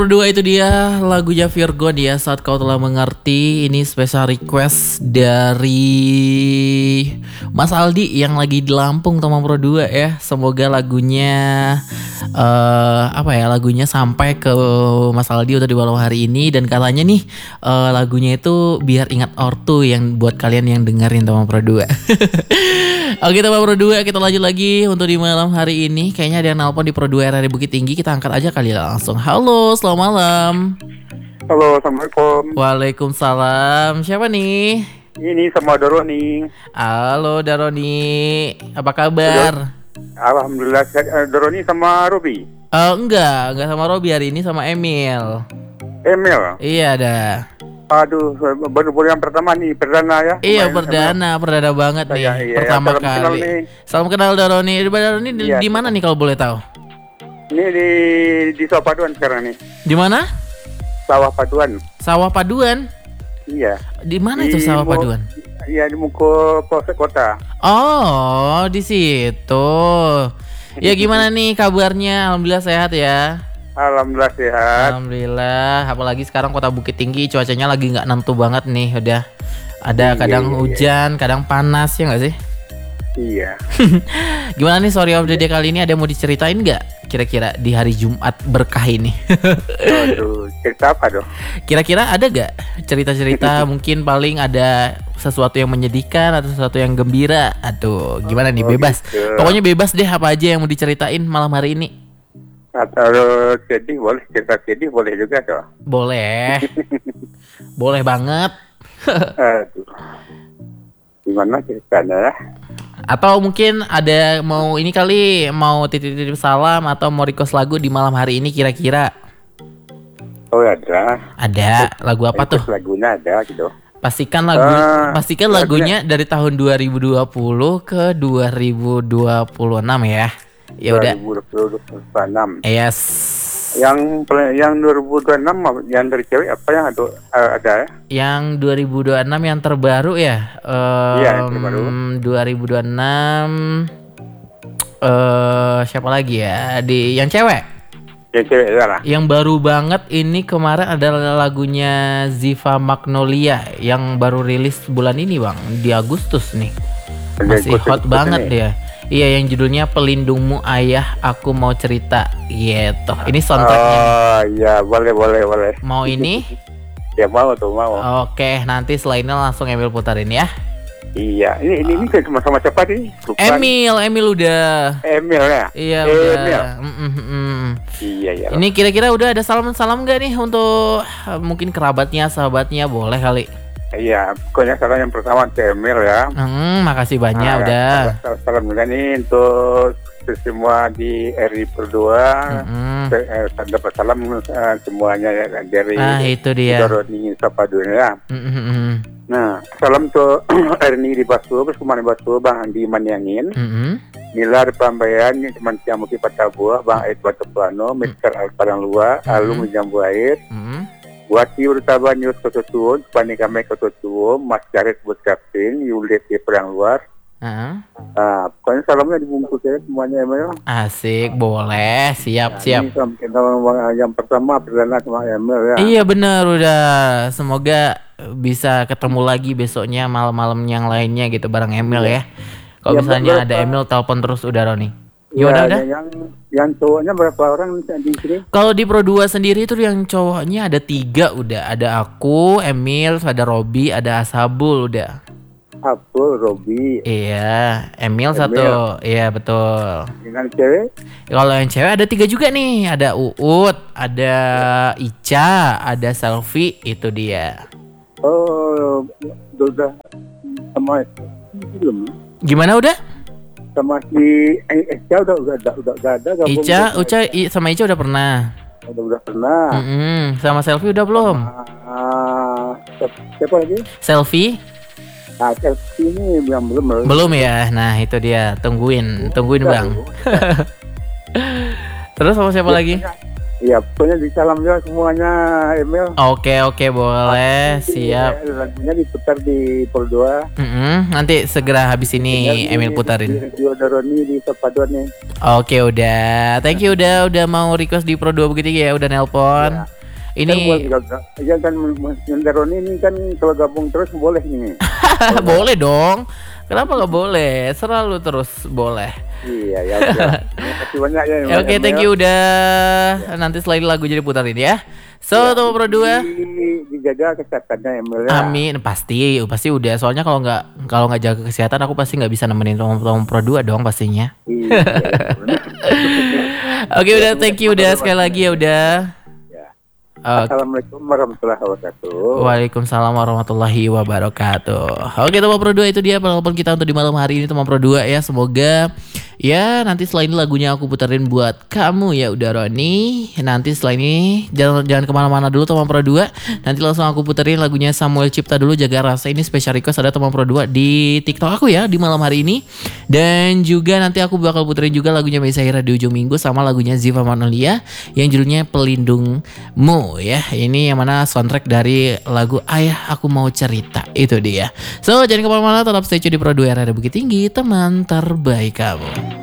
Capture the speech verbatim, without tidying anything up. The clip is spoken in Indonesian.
Berdua itu dia lagunya Virgon ya, Saat Kau Telah Mengerti. Ini special request dari Mas Aldi yang lagi di Lampung Tomang Pro dua ya. Semoga lagunya uh, apa ya lagunya sampai ke Mas Aldi udah di malam hari ini. Dan katanya nih uh, lagunya itu biar ingat ortu yang buat kalian yang dengerin Tomang Pro dua. Oke Tomang Pro dua, kita lanjut lagi untuk di malam hari ini. Kayaknya ada yang nelpon di Pro dua R R Bukit Tinggi. Kita angkat aja kali ya langsung. Halo, selamat malam. Halo, assalamualaikum. Waalaikumsalam. Siapa nih? Ini sama Doroni. Halo Daroni, apa kabar? Alhamdulillah. Doroni sama Robi. Uh, enggak, enggak sama Robi hari ini, sama Emil. Emil. Iya dah. Aduh, baru-baru yang pertama nih, perdana ya. Iya Main perdana, sama... perdana banget nih. Iya, iya, pertama salam kali. Kenal nih. Salam kenal Daroni. Daroni di, Iya. di mana nih kalau boleh tahu? Ini di di Sawah Paduan sekarang nih. Di mana? Sawah Paduan. Sawah Paduan. Iya. Di mana Di itu Sawah Mu- Paduan? Iya, di Muko Polsek Kota. Oh, di situ. Ya gimana nih kabarnya? Alhamdulillah sehat ya. Alhamdulillah sehat. Alhamdulillah. Apalagi sekarang Kota Bukit Tinggi cuacanya lagi nggak nentu banget nih. Udah ada Iya, kadang iya, hujan, kadang panas ya nggak sih? Iya. Gimana nih Story of the Day kali ini, ada mau diceritain nggak? Kira-kira di hari Jumat berkah ini. Aduh, cerita apa dong? Kira-kira ada gak cerita-cerita mungkin paling ada sesuatu yang menyedihkan atau sesuatu yang gembira? Aduh, gimana nih, Oh, bebas. gitu. Pokoknya bebas deh, apa aja yang mau diceritain malam hari ini. Atau sedih boleh, cerita sedih boleh juga dong. Boleh. Boleh banget. Aduh. Gimana ceritanya ya? Atau mungkin ada mau ini kali, mau titip-titip salam atau mau request lagu di malam hari ini kira-kira. Oh ada. Ada lagu apa tuh? Lagunya ada gitu. Pastikan lagu Ah, pastikan lagunya dari tahun dua ribu dua puluh ke dua ribu dua puluh enam ya. Ya udah. dua ribu dua puluh enam. Yes. Yang yang dua ribu dua puluh enam yang dari cewek apa yang ada ada ya? Yang dua ribu dua puluh enam yang terbaru ya. Um, Iya, yang terbaru. dua ribu dua puluh enam eh siapa lagi ya? Di yang cewek. Yang cewek ya lah. Yang baru banget ini kemarin adalah lagunya Ziva Magnolia yang baru rilis bulan ini bang, di Agustus nih. Masih hot banget dia. Iya, yang judulnya Pelindungmu Ayah, Aku Mau Cerita gitu. Ini soundtracknya. Oh iya, boleh boleh boleh. Mau ini? Ya mau tuh mau. Oke, nanti selainnya langsung Emil putarin ya. Iya, ini ini, ini sama-sama siapa nih? Bukan. Emil, Emil udah. Emil ya. Iya Emil. udah. Mm, mm, mm. Iya ya. Ini kira-kira udah ada salam-salam gak nih untuk uh, mungkin kerabatnya, sahabatnya, boleh kali. Iya, pokoknya salam yang pertama ke Emil ya. Hmm, makasih banyak Nah, udah. Salam, salam juga nih untuk semua di R I Berdua. Mm-mm. Eh, dapat salam eh, semuanya ya dari Nah itu dia. Doroni Sapadun ya. Mm-mm. Nah, salam tuh Erni di Basu, terus kemana Basu, Bang Andi Maniangin, Mm-mm. Nilar Pambayan, teman Ciamuki Patabuah, Bang Ed Batu Plano, Mister Al Padang Luar, Alung Jambu Air, Mm-mm. Wati Urtaban Yus Kototuun, Pani Kame Kototuun, Mas Jared Bud Kapten, Yulit di Perang Luar. Ah, Nah, pokoknya salamnya dibungkus ya semuanya Emil. asik, boleh, siap, Nah, siap. ini sama kita Bang, yang pertama perdana sama Emil ya. Iya bener udah. Semoga bisa ketemu lagi besoknya malam-malam yang lainnya gitu bareng Emil ya. Kalau Iya, misalnya berapa? ada Emil telepon terus udah Roni. Ya, Gimana udah? yang yang cowoknya berapa orang di sini? Kalau di Pro dua sendiri itu yang cowoknya ada tiga udah. Ada aku, Emil, ada Robi, ada Ashabul udah. Abdul, Robi, Iya, Emil Emil. satu. Iya betul. dengan cewek. Kalau yang cewek ada tiga juga nih. Ada Uut, ada Ica, ada Selfie, itu dia. Oh, udah sama belum? Gimana udah? Sama si eh, Eca udah udah udah udah udah ada. gabung Ica, sama Uca, I, sama Ica udah pernah. Udah udah pernah. Mm-mm. Sama Selfie udah belum? Ah, siapa, siapa lagi? Selfie Nah, Chelsea ini yang belum belum. belum ya. Nah itu dia, tungguin, tungguin bang. Terus sama siapa lagi? Iya, pokoknya disalam juga semuanya, Emil. Oke oke boleh, siap. Ya, lagunya diputar di Pro dua. Mm-mm, nanti segera habis ini Tinggal Emil di- putarin. Di Radio Daroni di Terpaduan nih. Oke udah, thank you udah udah mau request di Pro dua begitu ya, udah nelpon. Ya. Kan buat Ini gabung, ya kan Mas Daroni ini kan kalau gabung terus boleh nih. boleh dong. Kenapa nggak boleh? Selalu terus boleh. Iya, ya. Oke. Terima kasih banyak ya. Ya, Oke, Emil. thank you udah. Nanti selain lagu jadi putarin ya. So, Ya, Tomo Pro dua. di- dijaga kesehatannya, Emil ya. Amin, pasti, pasti udah. Soalnya kalau nggak kalau nggak jaga kesehatan, aku pasti nggak bisa nemenin Tomo, Tomo Pro dua dong pastinya. Iya, iya. Oke, udah, thank you udah sekali lagi ya udah. Ya. Oke. Assalamualaikum warahmatullahi wabarakatuh. Waalaikumsalam warahmatullahi wabarakatuh. Oke teman Pro dua itu dia penelpon kita untuk di malam hari ini teman Pro dua ya. Semoga ya nanti setelah ini lagunya aku puterin buat kamu ya udah Roni. Nanti setelah ini jangan jangan kemana-mana dulu teman Pro dua. Nanti langsung aku puterin lagunya Samuel Cipta dulu Jaga Rasa. Ini special request ada teman Pro dua di TikTok aku ya di malam hari ini. Dan juga nanti aku bakal puterin juga lagunya Meisa Hira di ujung minggu sama lagunya Ziva Manolia yang judulnya Pelindungmu ya. Ini yang mana soundtrack dari lagu Ayah Aku Mau Cerita. Itu dia. So jangan kemana-mana, tetap stay tune di Pro dua R R Bukit Tinggi, teman terbaik kamu.